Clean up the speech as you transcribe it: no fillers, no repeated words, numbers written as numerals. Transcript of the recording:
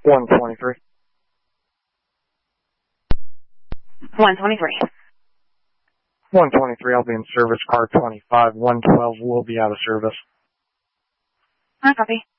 123. 123. 123, I'll be in service car 25. 112 will be out of service. I copy.